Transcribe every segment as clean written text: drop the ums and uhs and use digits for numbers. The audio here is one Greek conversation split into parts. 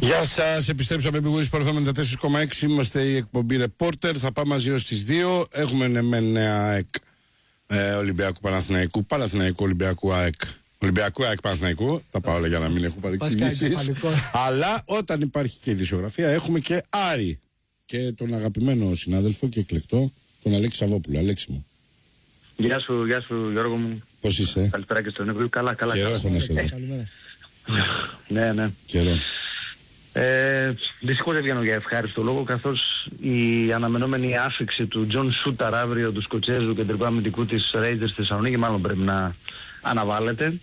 Γεια σας, επιστρέψαμε επί Wins Sport 94,6. Είμαστε η εκπομπή Reporter. Θα πάμε μαζί ως τις 2. Έχουμε νέα ΑΕΚ Ολυμπιακού Παναθηναϊκού, Παναθηναϊκού Ολυμπιακού ΑΕΚ. Ολυμπιακού ΑΕΚ Παναθηναϊκού. Τα πάω όλα για να μην έχω παρεξηγήσεις. Αλλά όταν υπάρχει και η ειδησιογραφία, έχουμε και Άρη. Και τον αγαπημένο συνάδελφο και εκλεκτό, τον Αλέξη Σαββόπουλο. Αλέξη μου. Γεια σου Γιώργο μου. Πώς είσαι? Καλησπέρα και στον Νίκο. Καλά. Καιρό έχω να σε δω. Ναι. Καιρό. Δυστυχώς δεν βγαίνω για ευχάριστο λόγο, καθώς η αναμενόμενη άφηξη του Τζον Σούταρ αύριο του Σκοτσέζου κεντρικού αμυντικού της Rangers στη Θεσσαλονίκη μάλλον πρέπει να αναβάλλεται.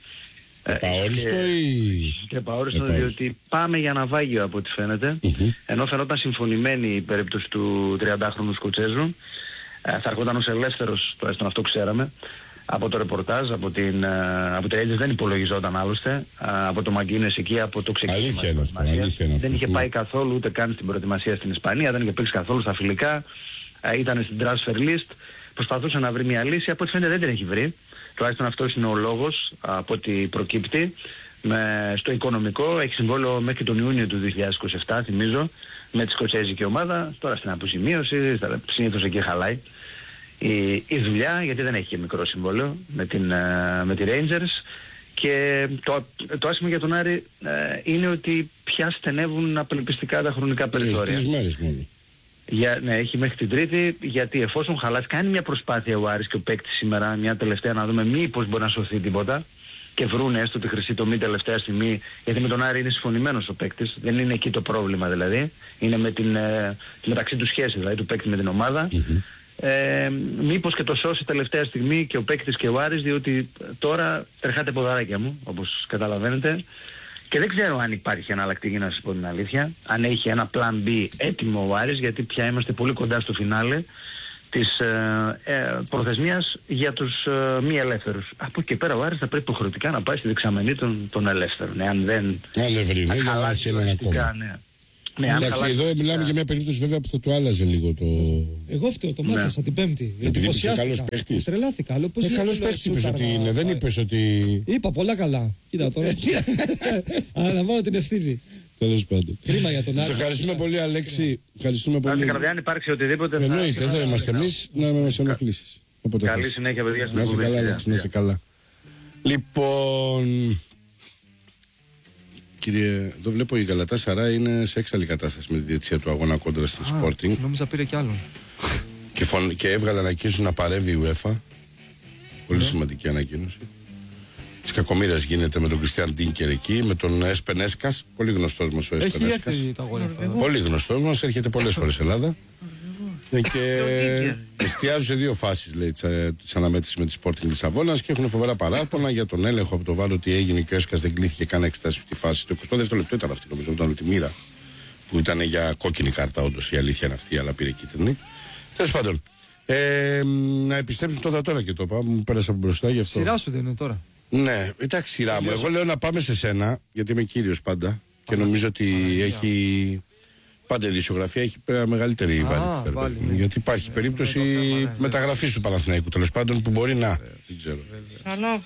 Και επαόριστο διότι πάμε για ναυάγιο από ό,τι φαίνεται. Ενώ φαινόταν συμφωνημένη η περίπτωση του 30χρονου Σκοτσέζου. Θα έρχονταν ως ελεύθερος, τουλάχιστον αυτό ξέραμε. Από το ρεπορτάζ, από τη Rangers δεν υπολογιζόταν άλλωστε, από το Μαγκίνες εκεί, από το ξεκίνημα της προετοιμασίας. Δεν είχε πάει καθόλου ούτε καν στην προετοιμασία στην Ισπανία, δεν είχε παίξει καθόλου στα φιλικά, ήταν στην transfer list, προσπαθούσε να βρει μια λύση, από ό,τι φαίνεται δεν την έχει βρει. Τουλάχιστον αυτός είναι ο λόγος, από ό,τι προκύπτει. Στο οικονομικό έχει συμβόλαιο μέχρι τον Ιούνιο του 2027, θυμίζω, με τη σκοτσέζικη ομάδα, τώρα στην αποζημίωση, συνήθως εκεί χαλάει η δουλειά, γιατί δεν έχει και μικρό συμβόλαιο με τη Rangers. Και το άσχημο για τον Άρη είναι ότι πια στενεύουν απελπιστικά τα χρονικά περιθώρια. 3 μέρες μόνο. Ναι, έχει μέχρι την Τρίτη, γιατί εφόσον χαλάσει, κάνει μια προσπάθεια ο Άρης και ο παίκτης σήμερα, μια τελευταία, να δούμε μήπως μπορεί να σωθεί τίποτα και βρούνε έστω τη χρυσή τομή τελευταία στιγμή, γιατί με τον Άρη είναι συμφωνημένος ο παίκτης, δεν είναι εκεί το πρόβλημα δηλαδή, είναι με τη μεταξύ του σχέση δηλαδή του παίκτη με την ομάδα. Μήπως και το σώσει τελευταία στιγμή και ο παίκτης και ο Άρης, διότι τώρα τρεχάτε ποδαράκια μου, όπως καταλαβαίνετε, και δεν ξέρω αν υπάρχει εναλλακτική, να σας πω την αλήθεια, αν έχει ένα plan B έτοιμο ο Άρης, γιατί πια είμαστε πολύ κοντά στο φινάλε της προθεσμίας για τους μη ελεύθερους. Από εκεί πέρα ο Άρης θα πρέπει υποχρεωτικά να πάει στη δεξαμενή των ελεύθερων, αν δεν βρει, χαλάσει ακόμα. Εντάξει, εδώ μιλάμε για μια περίπτωση βέβαια που θα του άλλαζε λίγο το. Εγώ φταίω, το μάθασα την Πέμπτη. Επειδή είσαι καλός παίχτης. Τρελάθηκα. Καλός παίχτης είπες ότι είναι, δεν είπες ότι. Είπα πολλά καλά. Κοίτα τώρα. Αναλαμβάνω την ευθύνη. Τέλος πάντων. Κρίμα για τον Άρη. Σε ευχαριστούμε πολύ, Αλέξη. Ευχαριστούμε πολύ. Αν υπάρξει οτιδήποτε. Εννοείται, εδώ είμαστε εμείς να μας ενοχλήσεις. Καλή συνέχεια, παιδιά. Να είσαι καλά, Αλέξη, να είσαι καλά. Λοιπόν. Κύριε, εδώ βλέπω η Γαλατάσαράι είναι σε έξαλλη κατάσταση με τη διετησία του αγώνα κόντρα στην Sporting. Νόμιζα πήρε κι άλλον. Και έβγαλε ανακοίνωση να παρεύει η UEFA. Πολύ σημαντική ανακοίνωση. Της κακομοίρας γίνεται με τον Κριστιαν Ντίνκερ εκεί, με τον Εσπενέσκας. Πολύ γνωστός μας ο Εσπενέσκας. Πολύ γνωστός μας, έρχεται πολλές φορές Ελλάδα. Και εστιάζουν σε 2 φάσεις, λέει, της αναμέτρησης με τη Sporting Λισαβόνας και έχουν φοβερά παράπονα για τον έλεγχο από το Βάρο, ότι έγινε και ο Έσκας δεν κλήθηκε καν να εξετάσει τη φάση. Το 22ο λεπτό ήταν αυτή, νομίζω, ήταν τη μοίρα που ήταν για κόκκινη κάρτα, όντως η αλήθεια είναι αυτή, αλλά πήρε κίτρινη. Τέλος πάντων, να επιστρέψουν τώρα και το πάω, μου πέρασε από μπροστά γι' αυτό. Σειρά σου δεν είναι τώρα? Ναι, εντάξει, σειρά μου. Εγώ λέω να πάμε σε σένα, γιατί είμαι κύριος πάντα και νομίζω ότι έχει. Πάντα η ειδησιογραφία έχει μεγαλύτερη βαρύτητα. Γιατί υπάρχει περίπτωση μεταγραφής του Παναθηναϊκού, τέλος πάντων, που μπορεί να. Δεν ξέρω. Σαλάχ.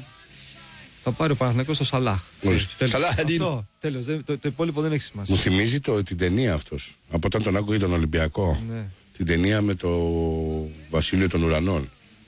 Θα πάρει ο Παναθηναϊκός στο Σαλάχ. Σαλάχ, αυτό. Τέλος. Το υπόλοιπο δεν έχει σημασία. Μου θυμίζει την ταινία αυτός. Από όταν τον άκουγε τον Ολυμπιακό. Ναι. Την ταινία με το Βασίλειο των Ουρανών.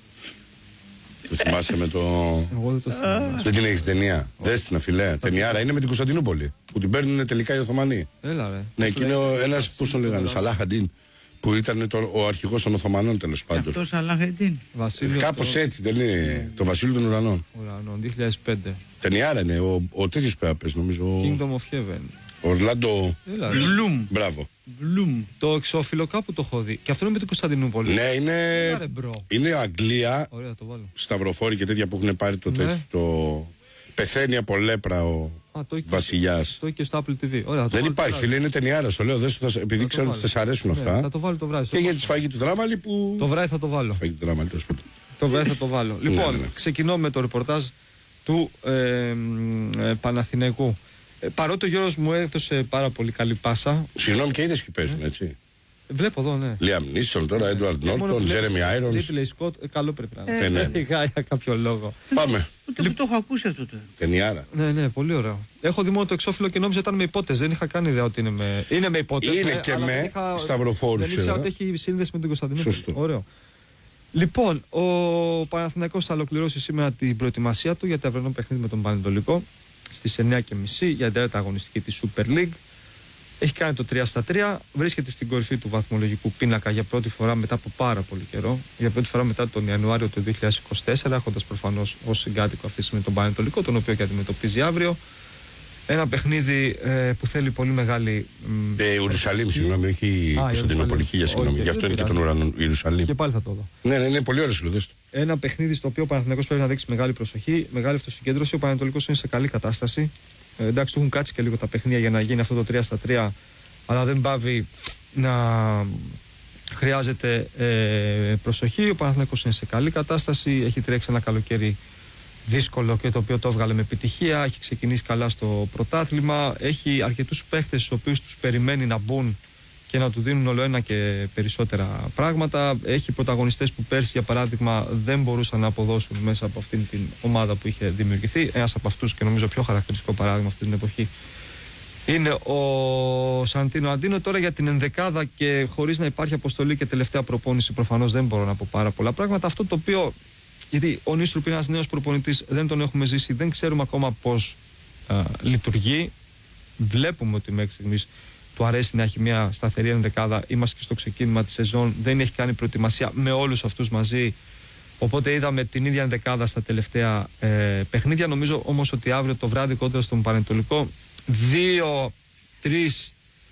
Το θυμάσαι με το. Εγώ δεν το θυμάμαι. Δεν την έχεις την ταινία? Δες την, αφιλέα. Ταινιάρα είναι με την Κωνσταντινούπολη. Που την παίρνουν τελικά οι Οθωμανοί. Έλα, ρε. Ναι, και είναι ένας, πώς τον λέγανε, Σαλάχ Αντίν, που ήταν ο αρχηγός των Οθωμανών, τέλος πάντων. Αυτό Σαλάχ Αντίν. Κάπως έτσι, δεν είναι? Το Βασίλειο των Ουρανών. 2005. Ταινιάρα είναι, ο τέτοιος πέπες, νομίζω. Kingdom of Heaven. Ορλάντο. Μπλουμ. Μπράβο. Μπλουμ. Το εξώφυλλο κάπου το έχω δει. Και αυτό είναι με την Κωνσταντινούπολη. Ναι, είναι Αγγλία. Ωραία, το βάλω. Σταυροφόροι και τέτοια που έχουν πάρει το τέτοιο. Το. Πεθαίνει από λέπρα ο βασιλιάς. Το και στο Apple TV. Ωραία, δεν υπάρχει, φίλε, είναι ταινιάρα. Το λέω, επειδή ξέρω ότι θα αρέσουν αυτά. Θα το βάλω το βράδυ. Και για τη σφαγή του Δράμαλη που. Το βράδυ θα το βάλω. Σφαγή του Δράμαλη, το βράδυ θα το βάλω. Λοιπόν, ξεκινώ με το ρεπορτάζ του Παναθηναϊκού. Παρότι ο Γιώργος μου έδωσε πάρα πολύ καλή πάσα. Συγγνώμη, και είδες και παίζουν, έτσι. Βλέπω εδώ, ναι. Λίαμ Νίσον τώρα, Έντουαρντ Νόρτον, Τζέρεμι Άιρονς. Ρίτλεϊ Σκοτ, καλό πρέπει να είναι. Για κάποιο λόγο. Πάμε. Ούτε που το έχω ακούσει αυτό τώρα. Ταινιάρα. Ναι, πολύ ωραίο. Έχω δει μόνο το εξώφυλλο και νόμιζα ότι ήταν με υπότες. Δεν είχα καν ιδέα ότι είναι με υπότες. Είναι και με σταυροφόρους. Δεν ήξερα ότι έχει σύνδεση με τον Κωνσταντινούπολη. Σωστό. Ωραίο. Λοιπόν, ο Παναθηναϊκός θα ολοκληρώσει σήμερα την προετοιμασία του για το αυριανό παιχνίδι με τον Πανετολικό στις 9:30 για την τέταρτη αγωνιστική της Super League. Έχει κάνει το 3-3, βρίσκεται στην κορυφή του βαθμολογικού πίνακα για πρώτη φορά μετά από πάρα πολύ καιρό. Για πρώτη φορά μετά τον Ιανουάριο του 2024, έχοντας προφανώς ως συγκάτοικο αυτή με τον Πανετολικό, τον οποίο και αντιμετωπίζει αύριο. Ένα παιχνίδι που θέλει πολύ μεγάλη. Ιερουσαλήμ, συγγνώμη, όχι Κωνσταντινούπολη. Γι' αυτό είναι και τον ουρανό Ιερουσαλήμ. Και πάλι θα το δω. Ναι, είναι πολύ ωραίο το. Ένα παιχνίδι στο οποίο ο Παναθηναϊκός πρέπει να δείξει μεγάλη προσοχή, μεγάλη αυτοσυγκέντρωση. Ο Πανετολικός είναι σε καλή κατάσταση. Εντάξει, του έχουν κάτσει και λίγο τα παιχνίδια για να γίνει αυτό το 3-3, αλλά δεν πάβει να χρειάζεται προσοχή. Ο Παναθηναϊκός είναι σε καλή κατάσταση. Έχει τρέξει ένα καλοκαίρι δύσκολο και το οποίο το έβγαλε με επιτυχία. Έχει ξεκινήσει καλά στο πρωτάθλημα. Έχει αρκετούς παίχτες στους οποίους τους περιμένει να μπουν και να του δίνουν όλο ένα και περισσότερα πράγματα. Έχει πρωταγωνιστές που πέρσι, για παράδειγμα, δεν μπορούσαν να αποδώσουν μέσα από αυτήν την ομάδα που είχε δημιουργηθεί. Ένας από αυτούς, και νομίζω πιο χαρακτηριστικό παράδειγμα αυτή την εποχή, είναι ο Σαντίνο Αντίνο. Τώρα για την ενδεκάδα και χωρίς να υπάρχει αποστολή και τελευταία προπόνηση, προφανώς δεν μπορώ να πω πάρα πολλά πράγματα. Αυτό το οποίο, γιατί ο Νίστρουπ είναι ένας νέος προπονητής, δεν τον έχουμε ζήσει, δεν ξέρουμε ακόμα πώς λειτουργεί. Βλέπουμε ότι μέχρι στιγμής του αρέσει να έχει μια σταθερή ενδεκάδα. Είμαστε και στο ξεκίνημα της σεζόν. Δεν έχει κάνει προετοιμασία με όλους αυτούς μαζί. Οπότε είδαμε την ίδια ενδεκάδα στα τελευταία παιχνίδια. Νομίζω όμως ότι αύριο το βράδυ κόντρα στον Πανετολικό 2-3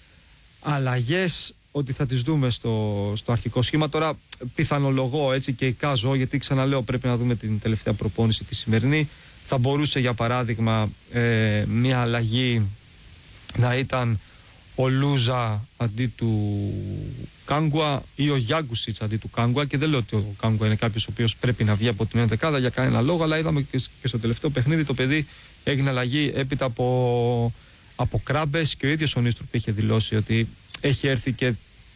αλλαγές ότι θα τις δούμε στο αρχικό σχήμα. Τώρα πιθανολογώ έτσι και εικάζω, γιατί ξαναλέω πρέπει να δούμε την τελευταία προπόνηση τη σημερινή. Θα μπορούσε για παράδειγμα μια αλλαγή να ήταν ο Λούζα αντί του Κάγκουα ή ο Γιάγκουσιτς αντί του Κάγκουα, και δεν λέω ότι ο Κάγκουα είναι κάποιος ο οποίος πρέπει να βγει από την ενδεκάδα για κανένα λόγο, αλλά είδαμε και στο τελευταίο παιχνίδι το παιδί έγινε αλλαγή έπειτα από κράμπες, και ο ίδιος ο Νίστρουπ είχε δηλώσει ότι έχει έρθει και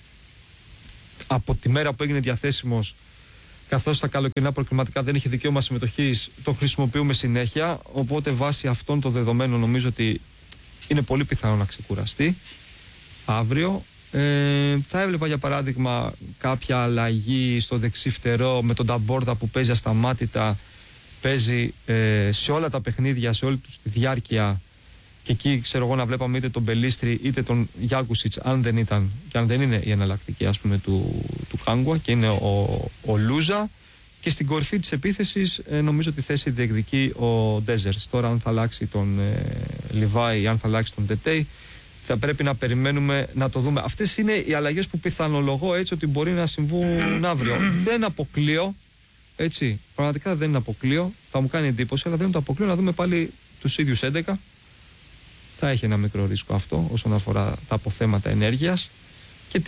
από τη μέρα που έγινε διαθέσιμος, καθώς στα καλοκαιρινά προκριματικά δεν είχε δικαίωμα συμμετοχής, το χρησιμοποιούμε συνέχεια. Οπότε βάσει αυτών των δεδομένων νομίζω ότι είναι πολύ πιθανό να ξεκουραστεί αύριο. Θα έβλεπα για παράδειγμα κάποια αλλαγή στο δεξί φτερό με τον Ταμπόρδα που παίζει ασταμάτητα, παίζει σε όλα τα παιχνίδια, σε όλη τους τη διάρκεια, και εκεί ξέρω εγώ να βλέπαμε είτε τον Μπελίστρη είτε τον Γιάκουσιτς, αν δεν ήταν και αν δεν είναι η εναλλακτική ας πούμε του Κάγκουα, και είναι ο Λούζα. Και στην κορυφή της επίθεσης νομίζω ότι θέση διεκδικεί ο Ντέζερς. Τώρα αν θα αλλάξει τον Λιβάη, αν θα αλλάξει τον Τετέι, θα πρέπει να περιμένουμε να το δούμε. Αυτές είναι οι αλλαγές που πιθανολογώ έτσι ότι μπορεί να συμβούν αύριο. Δεν αποκλείω, έτσι, πραγματικά δεν αποκλείω, θα μου κάνει εντύπωση, αλλά δεν το αποκλείω να δούμε πάλι τους ίδιους 11. Θα έχει ένα μικρό ρίσκο αυτό όσον αφορά τα αποθέματα ενέργειας. Και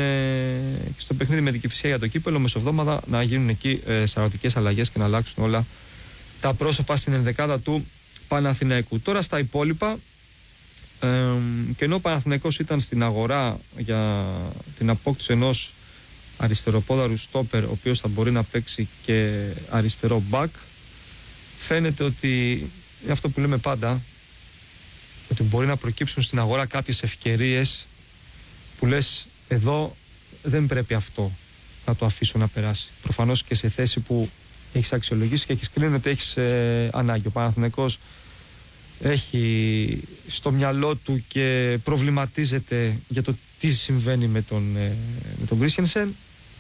στο παιχνίδι με την Κηφισιά για το κύπελο μεσοβδόμαδα να γίνουν εκεί σαρωτικές αλλαγές και να αλλάξουν όλα τα πρόσωπα στην ενδεκάδα του Παναθηναϊκού. Τώρα στα υπόλοιπα, και ενώ ο Παναθηναϊκός ήταν στην αγορά για την απόκτηση ενός αριστεροπόδαρου στόπερ, ο οποίος θα μπορεί να παίξει και αριστερό μπακ, φαίνεται ότι είναι αυτό που λέμε πάντα, ότι μπορεί να προκύψουν στην αγορά κάποιες ευκαιρίες που λες εδώ δεν πρέπει αυτό να το αφήσω να περάσει. Προφανώς και σε θέση που έχεις αξιολογήσει και έχεις κρίνει ότι έχεις ανάγκη. Ο Παναθηναϊκός έχει στο μυαλό του και προβληματίζεται για το τι συμβαίνει με τον Κρίστιανσεν,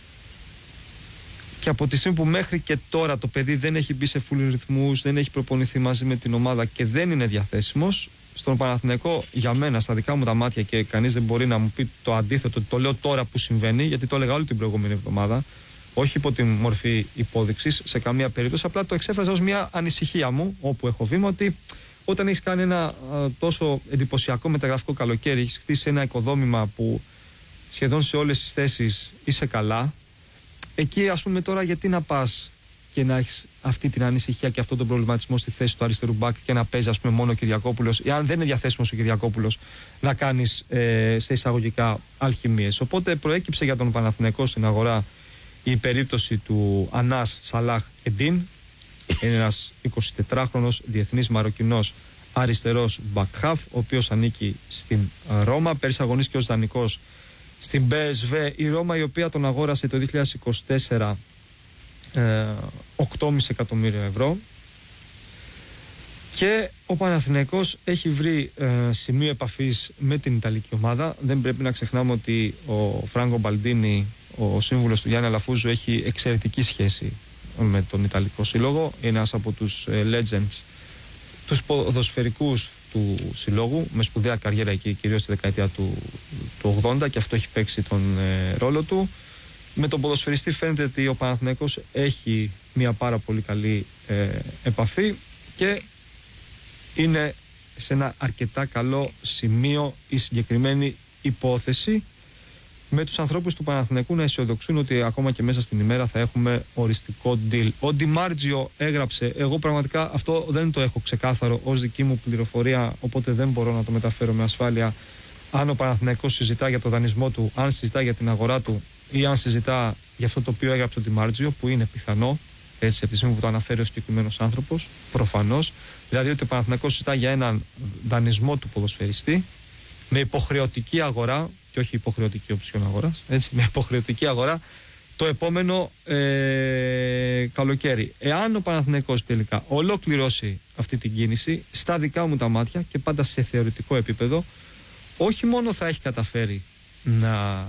και από τη στιγμή που μέχρι και τώρα το παιδί δεν έχει μπει σε full ρυθμούς, δεν έχει προπονηθεί μαζί με την ομάδα και δεν είναι διαθέσιμος, στον Παναθηναϊκό για μένα, στα δικά μου τα μάτια, και κανείς δεν μπορεί να μου πει το αντίθετο, το λέω τώρα που συμβαίνει, γιατί το έλεγα όλη την προηγούμενη εβδομάδα, όχι υπό τη μορφή υπόδειξης σε καμία περίπτωση, απλά το εξέφραζα ως μια ανησυχία μου, όπου έχω βήμα, ότι όταν έχεις κάνει ένα τόσο εντυπωσιακό μεταγραφικό καλοκαίρι, έχεις χτίσει ένα οικοδόμημα που σχεδόν σε όλες τις θέσεις είσαι καλά, εκεί ας πούμε τώρα γιατί να πας και να έχεις αυτή την ανησυχία και αυτόν τον προβληματισμό στη θέση του αριστερού μπακ και να παίζει ας πούμε μόνο ο Κυριακόπουλος, ή αν δεν είναι διαθέσιμος ο Κυριακόπουλος να κάνεις σε εισαγωγικά αλχημίες. Οπότε προέκυψε για τον Παναθηναϊκό στην αγορά η περίπτωση του Ανάς, Σαλάχ και Ντίν. Είναι ένας 24χρονος διεθνής Μαροκινός αριστερός back half, ο οποίος ανήκει στην Ρώμα. Πέρυσι αγωνίστηκε ως δανεικός στην PSV η Ρώμα, η οποία τον αγόρασε το 2024 8,5 εκατομμύρια ευρώ. Και ο Παναθηναϊκός έχει βρει σημείο επαφής με την Ιταλική ομάδα. Δεν πρέπει να ξεχνάμε ότι ο Φράγκο Μπαλντίνι, ο σύμβουλος του Γιάννη Αλαφούζου, έχει εξαιρετική σχέση με τον Ιταλικό Σύλλογο. Είναι ένας από τους legends, τους ποδοσφαιρικούς του συλλόγου, με σπουδαία καριέρα εκεί, κυρίως στη δεκαετία του 80, και αυτό έχει παίξει τον ρόλο του. Με τον ποδοσφαιριστή φαίνεται ότι ο Παναθηναϊκός έχει μια πάρα πολύ καλή επαφή και είναι σε ένα αρκετά καλό σημείο η συγκεκριμένη υπόθεση, με τους ανθρώπους του Παναθηναϊκού να αισιοδοξούν ότι ακόμα και μέσα στην ημέρα θα έχουμε οριστικό deal. Ο Ντιμάρτζιο έγραψε, εγώ πραγματικά αυτό δεν το έχω ξεκάθαρο ως δική μου πληροφορία, οπότε δεν μπορώ να το μεταφέρω με ασφάλεια, αν ο Παναθηναϊκός συζητά για το δανεισμό του, αν συζητά για την αγορά του ή αν συζητά για αυτό το οποίο έγραψε ο Ντιμάρτζιο, που είναι πιθανό, έτσι, από τη στιγμή που το αναφέρει ο συγκεκριμένος άνθρωπος, προφανώς. Δηλαδή ότι ο Παναθηναϊκός συζητά για έναν δανεισμό του ποδοσφαιριστή με υποχρεωτική αγορά, και όχι υποχρεωτική οψιόν αγοράς, έτσι, με υποχρεωτική αγορά το επόμενο καλοκαίρι. Εάν ο Παναθηναϊκός τελικά ολοκληρώσει αυτή την κίνηση, στα δικά μου τα μάτια και πάντα σε θεωρητικό επίπεδο, όχι μόνο θα έχει καταφέρει να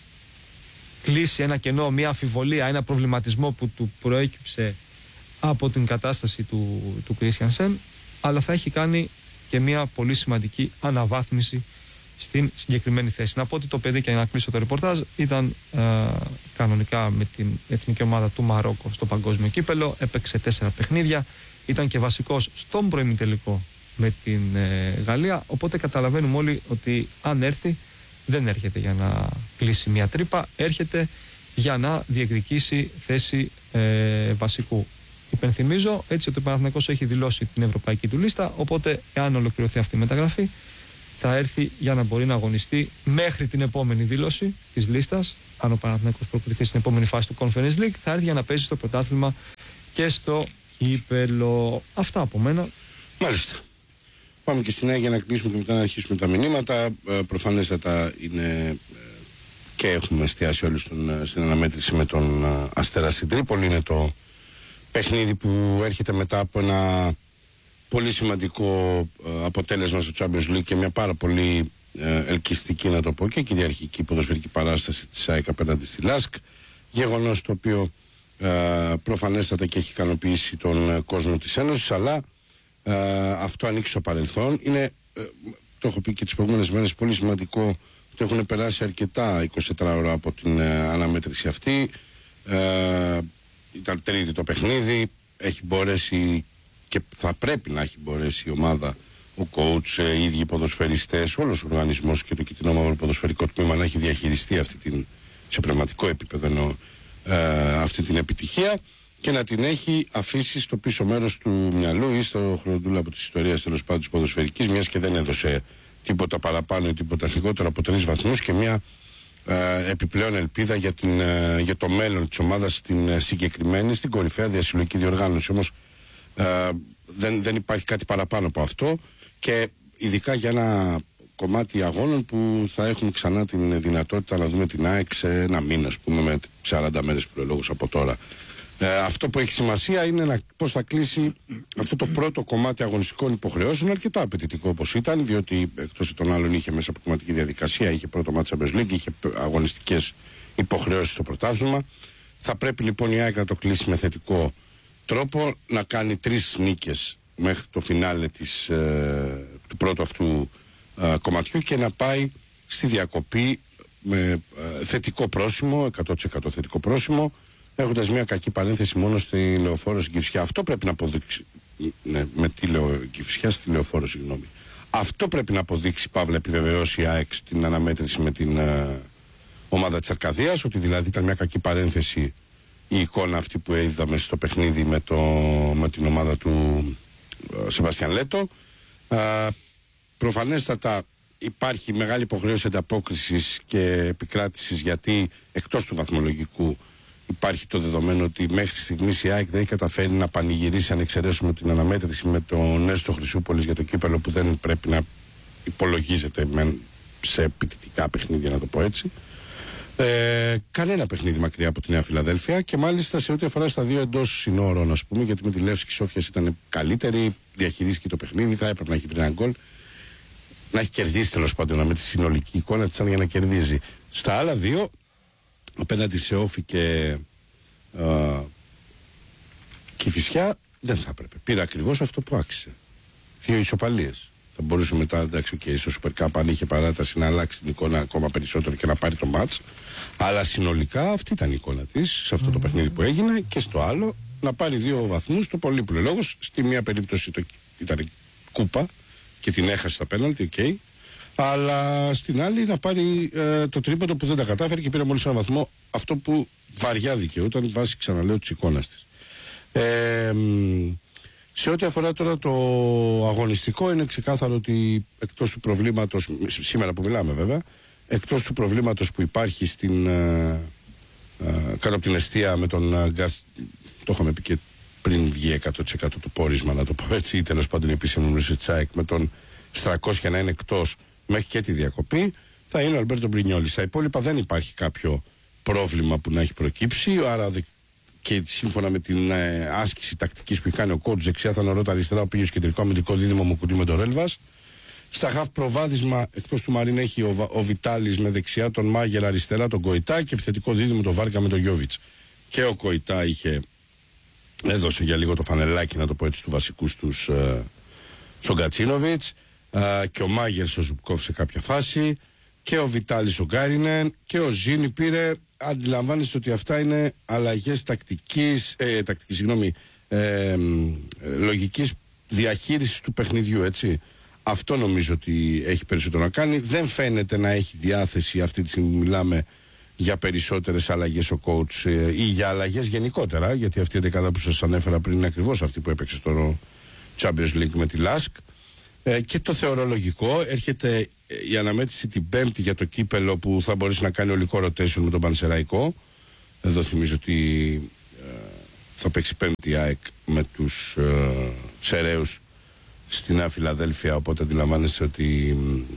κλείσει ένα κενό, μια αμφιβολία, ένα προβληματισμό που του προέκυψε από την κατάσταση του Κρίστιανσεν, αλλά θα έχει κάνει και μια πολύ σημαντική αναβάθμιση στην συγκεκριμένη θέση. Να πω ότι το παιδί, και να κλείσω το ρεπορτάζ, ήταν κανονικά με την εθνική ομάδα του Μαρόκο στο παγκόσμιο κύπελο, έπαιξε 4 παιχνίδια, ήταν και βασικός στον προημιτελικό με την Γαλλία, οπότε καταλαβαίνουμε όλοι ότι αν έρθει, δεν έρχεται για να κλείσει μια τρύπα, έρχεται για να διεκδικήσει θέση βασικού. Υπενθυμίζω έτσι ότι ο Παναθηναϊκός έχει δηλώσει την ευρωπαϊκή του λίστα, οπότε εάν ολοκληρωθεί αυτή η μεταγραφή θα έρθει για να μπορεί να αγωνιστεί μέχρι την επόμενη δήλωση της λίστας. Αν ο Παναθηναϊκός προκριθεί στην επόμενη φάση του Conference League, θα έρθει για να παίζει στο πρωτάθλημα και στο κύπελο. Αυτά από μένα. Μάλιστα. Πάμε και στην ΑΕΚ για να κλείσουμε και μετά να αρχίσουμε τα μηνύματα. Προφανέστατα είναι και έχουμε εστιάσει όλοι στην αναμέτρηση με τον Αστέρα στην Τρίπολη. Είναι το παιχνίδι που έρχεται μετά από ένα πολύ σημαντικό αποτέλεσμα στο Champions League και μια πάρα πολύ ελκυστική, να το πω, και κυριαρχική ποδοσφαιρική παράσταση της ΑΕΚ απέναντι στη ΛΑΣΚ. Γεγονός το οποίο προφανέστατα και έχει ικανοποιήσει τον κόσμο της Ένωσης, αλλά αυτό ανήκει στο παρελθόν. Είναι, το έχω πει και τις προηγούμενες μέρες, πολύ σημαντικό ότι έχουν περάσει αρκετά 24 ώρα από την αναμέτρηση αυτή. Ήταν τρίτη το παιχνίδι, έχει μπορέσει και θα πρέπει να έχει μπορέσει η ομάδα, ο coach, οι ίδιοι ποδοσφαιριστές, όλος ο οργανισμός και το κοινό ποδοσφαιρικό τμήμα να έχει διαχειριστεί σε πνευματικό επίπεδο αυτή την επιτυχία και να την έχει αφήσει στο πίσω μέρος του μυαλού ή στο χρονοτούλα από της ιστορίας, τέλος πάντων, της ποδοσφαιρικής, μιας και δεν έδωσε τίποτα παραπάνω ή τίποτα λιγότερο από 3 βαθμούς και μια επιπλέον ελπίδα για το μέλλον της ομάδας στην συγκεκριμένη, στην κορυφαία διασυλλογική διοργάνωση. Όμως δεν υπάρχει κάτι παραπάνω από αυτό, και ειδικά για ένα κομμάτι αγώνων που θα έχουμε ξανά την δυνατότητα να δούμε την ΑΕΚ σε ένα μήνα, ας πούμε, με 40 μέρες προλόγους από τώρα. Αυτό που έχει σημασία είναι πώς θα κλείσει αυτό το πρώτο κομμάτι αγωνιστικών υποχρεώσεων, αρκετά απαιτητικό όπως ήταν, διότι εκτός των άλλων είχε μέσα από κομματική διαδικασία, είχε πρώτο μάτς Champions League, είχε αγωνιστικές υποχρεώσεις στο πρωτάθλημα. Θα πρέπει λοιπόν η ΑΕΚ να το κλείσει με θετικό τρόπο, να κάνει 3 νίκες μέχρι το φινάλε του πρώτου αυτού κομματιού και να πάει στη διακοπή με θετικό πρόσημο, 100% θετικό πρόσημο, έχοντας μια κακή παρένθεση μόνο στη Λεωφόρο στην Κηφισιά. Αυτό πρέπει να αποδείξει. Ναι, με τη Κηφισιά στη Λεωφόρο, συγγνώμη. Αυτό πρέπει να αποδείξει, παύλα επιβεβαιώσει η ΑΕΚ στην αναμέτρηση με την ομάδα της Αρκαδίας, ότι δηλαδή ήταν μια κακή παρένθεση η εικόνα αυτή που είδαμε στο παιχνίδι με την ομάδα του Σεβαστιάν Λέτο. Προφανέστατα υπάρχει μεγάλη υποχρέωση ανταπόκρισης και επικράτησης, γιατί εκτός του βαθμολογικού υπάρχει το δεδομένο ότι μέχρι στιγμής η ΑΕΚ δεν έχει καταφέρει να πανηγυρίσει, αν εξαιρέσουμε την αναμέτρηση με τον Νέστο Χρυσούπολης για το κύπελο, που δεν πρέπει να υπολογίζεται σε επιτυχικά παιχνίδια, να το πω έτσι. Κανένα παιχνίδι μακριά από τη Νέα Φιλαδέλφια, και μάλιστα σε ό,τι αφορά στα 2 εντός συνόρων, ας πούμε, γιατί με τη Λεύσκη Σόφιας ήταν καλύτερη, διαχειρίστηκε το παιχνίδι, θα έπρεπε να έχει βρει ένα γκολ, να έχει κερδίσει τέλος πάντων, με τη συνολική εικόνα της, για να κερδίζει. Στα άλλα 2, απέναντι σε Όφη και Κηφισιά, δεν θα έπρεπε. Πήρε ακριβώς αυτό που άξιζε. 2 ισοπαλίες. Θα μπορούσε μετά, εντάξει, στο Super Cup, αν είχε παράταση, να αλλάξει την εικόνα ακόμα περισσότερο και να πάρει το μάτς. Αλλά συνολικά αυτή ήταν η εικόνα της, σε αυτό το παιχνίδι που έγινε, και στο άλλο να πάρει 2 βαθμούς, το πολύ λόγος. Στη μία περίπτωση ήταν κούπα και την έχασε στα πέναλτι, okay. Αλλά στην άλλη να πάρει το τρίποντο που δεν τα κατάφερε και πήρε μόλις ένα βαθμό, αυτό που βαριά δικαιούταν βάσει, ξαναλέω, της εικόνας της. Σε ό,τι αφορά τώρα το αγωνιστικό, είναι ξεκάθαρο ότι εκτός του προβλήματος, σήμερα που μιλάμε βέβαια, εκτός του προβλήματος που υπάρχει κάτω από την εστία με τον Γκάθ, το είχαμε πει και πριν βγει 100% το πόρισμα, να το πω έτσι, ή τέλος πάντων η επίσημη γνώριση της ΑΕΚ, με τον Στρακόσια να είναι εκτός μέχρι και τη διακοπή, θα είναι ο Αλμπέρτο Μπρινιόλη. Στα υπόλοιπα δεν υπάρχει κάποιο πρόβλημα που να έχει προκύψει, άρα και σύμφωνα με την άσκηση τακτικής που έχει κάνει ο coach, δεξιά θα είναι ο Ρώτα, αριστερά ο Πίγιος, κεντρικό αμυντικό δίδυμο Μουκουτί με τον Ρέλβας. Στα χαφ προβάδισμα, εκτός του Μαρίν, έχει ο Βιτάλης με δεξιά τον Μάγερ, αριστερά τον Κοϊτά, και επιθετικό δίδυμο τον Βάρκα με τον Γιόβιτς. Και ο Κοϊτά έδωσε για λίγο το φανελάκι, να το πω έτσι, του βασικού στον Κατσίνοβιτς, και ο Μάγερ στο Ζουμπκόφ σε κάποια φάση, και ο Βιτάλης ο Γκάρινεν, και ο Ζήνη πήρε. Αντιλαμβάνεστε ότι αυτά είναι αλλαγές λογικής διαχείρισης του παιχνιδιού, έτσι. Αυτό νομίζω ότι έχει περισσότερο να κάνει. Δεν φαίνεται να έχει διάθεση αυτή τη στιγμή, μιλάμε, για περισσότερες αλλαγές ο coach ή για αλλαγές γενικότερα, γιατί αυτή η δεκάδα που σας ανέφερα πριν είναι ακριβώς αυτή που έπαιξε στο Champions League με τη Lask. Και το θεωρώ λογικό. Έρχεται η αναμέτρηση την Πέμπτη για το κύπελο, που θα μπορέσει να κάνει ολικό rotation με τον Πανσεραϊκό. Εδώ θυμίζω ότι θα παίξει Πέμπτη ΑΕΚ με τους Σεραίους στη Νέα Φιλαδέλφια, οπότε αντιλαμβάνεστε ότι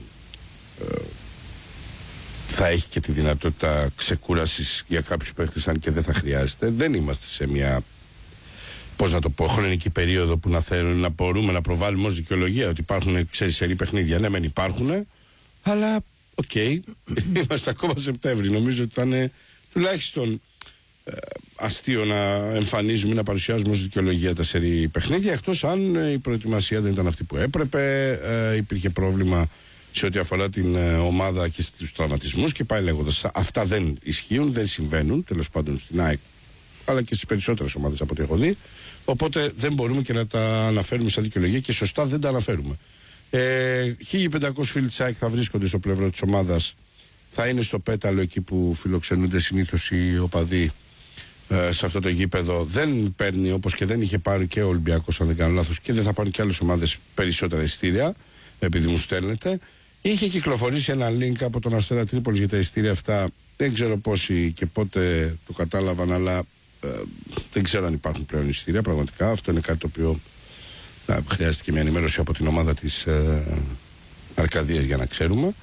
θα έχει και τη δυνατότητα ξεκούρασης για κάποιους παίχτες, αν και δεν θα χρειάζεται. Δεν είμαστε σε μια, πώς να το πω, χρονική περίοδο που να μπορούμε να προβάλλουμε ως δικαιολογία ότι υπάρχουν, σερί παιχνίδια. Ναι, μεν υπάρχουν, αλλά είμαστε ακόμα Σεπτέμβρη. Νομίζω ότι ήταν τουλάχιστον αστείο να εμφανίζουμε ή να παρουσιάζουμε ως δικαιολογία τα σερί παιχνίδια, εκτός αν η προετοιμασία δεν ήταν αυτή που έπρεπε, υπήρχε πρόβλημα σε ό,τι αφορά την ομάδα και στους τραυματισμούς και πάει λέγοντας. Αυτά δεν ισχύουν, δεν συμβαίνουν, τέλος πάντων στην ΑΕΚ, αλλά και στις περισσότερες ομάδες από ό,τι έχω δει. Οπότε δεν μπορούμε και να τα αναφέρουμε σαν δικαιολογία, και σωστά δεν τα αναφέρουμε. 1500 φίλοι της ΑΕΚ θα βρίσκονται στο πλευρό της ομάδας. Θα είναι στο Πέταλο, εκεί που φιλοξενούνται συνήθως οι οπαδοί σε αυτό το γήπεδο. Δεν παίρνει, όπως και δεν είχε πάρει και ο Ολυμπιακός, αν δεν κάνω λάθος, και δεν θα πάρουν και άλλες ομάδες περισσότερα εισιτήρια, επειδή μου στέλνετε. Είχε κυκλοφορήσει ένα link από τον Αστέρα Τρίπολης για τα εισιτήρια αυτά. Δεν ξέρω πόσοι και πότε το κατάλαβαν, αλλά δεν ξέρω αν υπάρχουν πλέον εισιτήρια. Πραγματικά αυτό είναι κάτι το οποίο χρειάζεται και μια ενημέρωση από την ομάδα της Αρκαδίας για να ξέρουμε.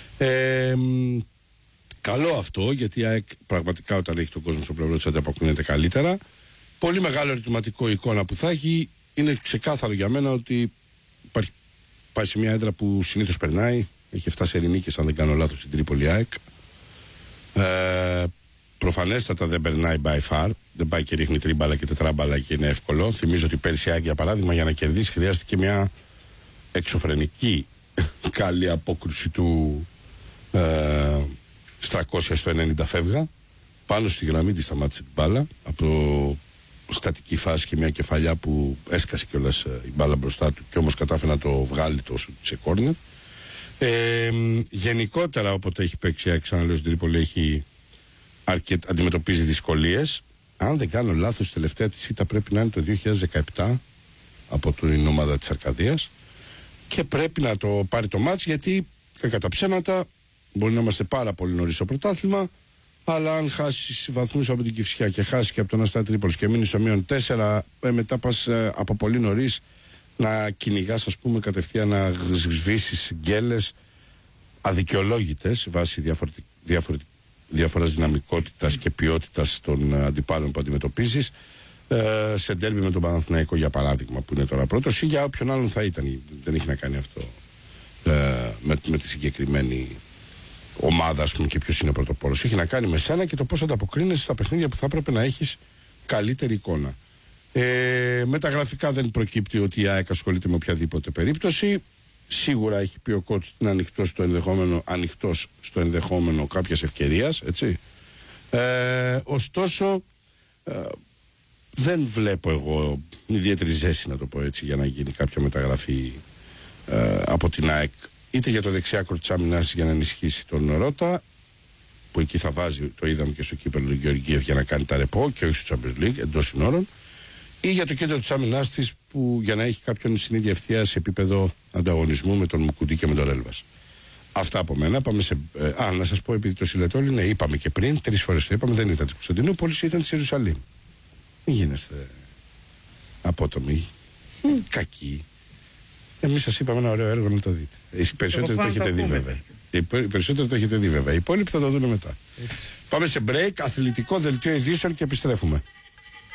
Καλό αυτό, γιατί η ΑΕΚ πραγματικά όταν έχει τον κόσμο στο πλευρό της ανταποκρίνεται καλύτερα. Πολύ μεγάλο ερωτηματικό εικόνα που θα έχει. Είναι ξεκάθαρο για μένα ότι πάει σε μια έδρα που συνήθως περνάει. Έχει 7 σερινίκες, αν δεν κάνω λάθος, στην Τρίπολη ΑΕΚ. Προφανέστατα δεν περνάει by far. Δεν πάει και ρίχνει τρίμπαλα και τετράμπαλα και είναι εύκολο. Θυμίζω ότι πέρσι η ΑΕΚ, για παράδειγμα, για να κερδίσει χρειάστηκε μια εξωφρενική καλή απόκρουση του Στρακόσια στο 90 φεύγα. Πάνω στη γραμμή της σταμάτησε την μπάλα από στατική φάση και μια κεφαλιά που έσκασε κιόλας η μπάλα μπροστά του, και όμως κατάφερε να το βγάλει τόσο σε κόρνερ. Γενικότερα, όποτε έχει παίξει, ξαναλέω, στην Τρίπολη αντιμετωπίζει δυσκολίες. Αν δεν κάνω λάθος, η τελευταία της ήττα πρέπει να είναι το 2017 από την ομάδα της Αρκαδίας, και πρέπει να το πάρει το μάτς, γιατί κατά ψέματα μπορεί να είμαστε πάρα πολύ νωρίς στο πρωτάθλημα, Αλλά αν χάσει βαθμούς από την Κηφισιά και χάσει και από τον Αστέρα Τρίπολης και μείνει στο -4, μετά πας από πολύ νωρίς να κυνηγάς, ας πούμε, κατευθείαν να σβήσεις γκέλες αδικαιολόγητες βάσει διάφορας δυναμικότητας και ποιότητας των αντιπάλων που αντιμετωπίζεις, σε ντέρμπι με τον Παναθηναϊκό, για παράδειγμα, που είναι τώρα πρώτος, ή για όποιον άλλον θα ήταν. Δεν έχει να κάνει αυτό με τη συγκεκριμένη ομάδα, ας πούμε, και ποιος είναι πρωτοπόρος. Έχει να κάνει με σένα και το πώς ανταποκρίνεσαι στα παιχνίδια που θα έπρεπε να έχεις καλύτερη εικόνα. Με τα γραφικά δεν προκύπτει ότι η ΑΕΚ ασχολείται με οποιαδήποτε περίπτωση. Σίγουρα έχει πει ο κότς ότι είναι ανοιχτός στο ενδεχόμενο κάποιας ευκαιρίας, έτσι. Ωστόσο, δεν βλέπω εγώ ιδιαίτερη ζέση, να το πω έτσι, για να γίνει κάποια μεταγραφή από την ΑΕΚ, είτε για το δεξιάκρο της άμυνας για να ενισχύσει τον Ρώτα, που εκεί θα βάζει, το είδαμε και στο κύπελλο του Γεωργίευ, για να κάνει τα ρεπό και όχι στο Champions League, εντός συνόρων, ή για το κέντρο της άμυνας της, που για να έχει κάποιον στην ίδια ευθεία σε επίπεδο ανταγωνισμού με τον Μουκουντή και με τον Ρέλβας. Αυτά από μένα. Πάμε σε. Να σας πω, επειδή το Σιλετόλι, ναι, είπαμε και πριν, 3 φορές το είπαμε, δεν ήταν της Κωνσταντινούπολης, ήταν της Ιερουσαλήμ. Μην γίνεστε απότομοι, κακοί. Εμείς σας είπαμε ένα ωραίο έργο να το δείτε. Οι περισσότεροι το έχετε δει, βέβαια. Οι περισσότεροι το έχετε δει, βέβαια. Οι υπόλοιποι θα το δουν μετά. Πάμε σε break, αθλητικό δελτίο ειδήσεων και επιστρέφουμε.